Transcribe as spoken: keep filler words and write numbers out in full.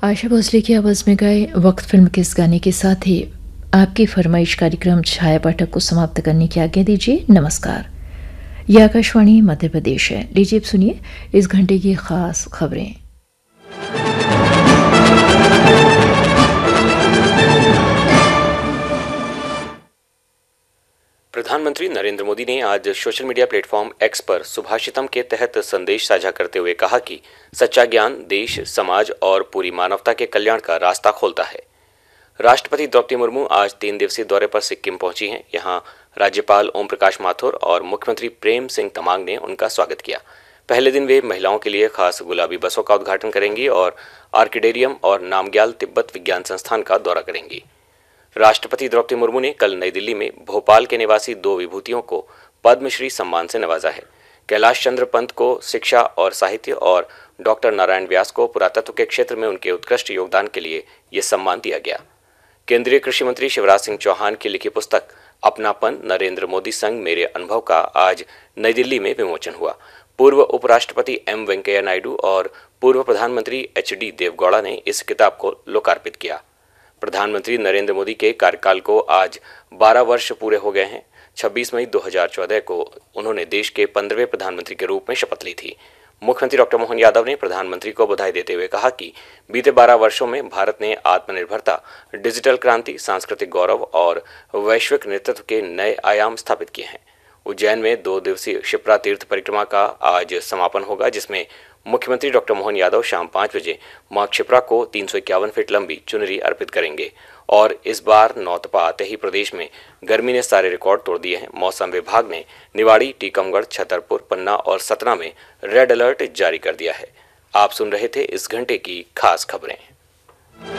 आशा भोसले की आवाज़ में गाए वक्त फिल्म के इस गाने के साथ ही आपकी फरमाइश कार्यक्रम छाया पाठक को समाप्त करने की आज्ञा दीजिए। नमस्कार। यह आकाशवाणी मध्य प्रदेश है। लीजिए अब सुनिए इस घंटे की खास खबरें। प्रधानमंत्री नरेंद्र मोदी ने आज सोशल मीडिया प्लेटफॉर्म एक्स पर सुभाषितम के तहत संदेश साझा करते हुए कहा कि सच्चा ज्ञान देश, समाज और पूरी मानवता के कल्याण का रास्ता खोलता है। राष्ट्रपति द्रौपदी मुर्मू आज तीन दिवसीय दौरे पर सिक्किम पहुंची हैं। यहां राज्यपाल ओम प्रकाश माथुर और मुख्यमंत्री प्रेम सिंह तमांग ने उनका स्वागत किया। पहले दिन वे महिलाओं के लिए खास गुलाबी बसों का उद्घाटन करेंगी और आर्किडेरियम और नामग्याल तिब्बत विज्ञान संस्थान का दौरा करेंगी। राष्ट्रपति द्रौपदी मुर्मू ने कल नई दिल्ली में भोपाल के निवासी दो विभूतियों को पद्मश्री सम्मान से नवाजा है। कैलाश चंद्र पंत को शिक्षा और साहित्य और डॉक्टर नारायण व्यास को पुरातत्व के क्षेत्र में उनके उत्कृष्ट योगदान के लिए यह सम्मान दिया गया। केंद्रीय कृषि मंत्री शिवराज सिंह चौहान की लिखी पुस्तक अपनापन नरेंद्र मोदी संग मेरे अनुभव का आज नई दिल्ली में विमोचन हुआ। पूर्व उपराष्ट्रपति एम वेंकैया नायडू और पूर्व प्रधानमंत्री एच डी देवगौड़ा ने इस किताब को लोकार्पित किया। प्रधानमंत्री नरेंद्र मोदी के कार्यकाल को आज बारह वर्ष पूरे हो गए हैं। छब्बीस मई दो हज़ार चौदह को उन्होंने देश के पंद्रहवें प्रधानमंत्री के रूप में शपथ ली थी। मुख्यमंत्री डॉक्टर मोहन यादव ने प्रधानमंत्री को बधाई देते हुए कहा कि बीते बारह वर्षों में भारत ने आत्मनिर्भरता, डिजिटल क्रांति, सांस्कृतिक गौरव और वैश्विक नेतृत्व के नए आयाम स्थापित किए हैं। उज्जैन में दो दिवसीय शिप्रा तीर्थ परिक्रमा का आज समापन होगा, जिसमें मुख्यमंत्री डॉक्टर मोहन यादव शाम पाँच बजे मां क्षिप्रा को तीन सौ इक्यावन फीट लंबी चुनरी अर्पित करेंगे। और इस बार नौतपा आते ही प्रदेश में गर्मी ने सारे रिकॉर्ड तोड़ दिए हैं। मौसम विभाग ने निवाड़ी, टीकमगढ़, छतरपुर, पन्ना और सतना में रेड अलर्ट जारी कर दिया है। आप सुन रहे थे इस घंटे की खास खबरें।